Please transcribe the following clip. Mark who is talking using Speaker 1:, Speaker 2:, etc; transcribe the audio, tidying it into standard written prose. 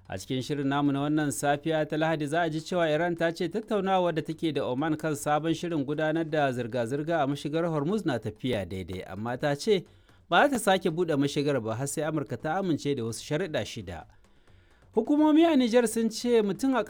Speaker 1: A cikin shirin namu na wannan safiya ta Lahadi za a ji cewa Iran ta ce tattaunawa da take da Oman kan sabon shirin gudanar da zirga-zirga a mashigar Hormuz na tafiya daidai, amma ta ce ba za ta sake buɗe mashigar ba har sai Amurka ta amince da wasu sharuɗa 6. Hukumomi a Nijar sun ce mutum